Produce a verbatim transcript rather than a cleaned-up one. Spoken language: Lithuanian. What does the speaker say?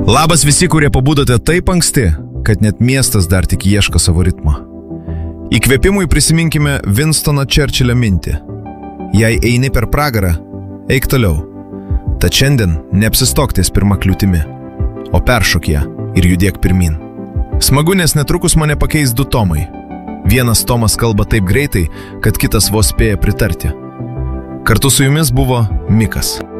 Labas visi, kurie pabudote taip anksti, kad net miestas dar tik ieško savo ritmo. Įkvėpimui prisiminkime Winstono Churchillio mintį. Jei eini per pragarą, eik toliau. Tad šiandien neapsistok ties pirma kliūtimi, o peršok ją ir judėk pirmin. Smagu, nes netrukus mane pakeis du tomai. Vienas tomas kalba taip greitai, kad kitas vos spėja pritarti. Kartu su jumis buvo Mikas.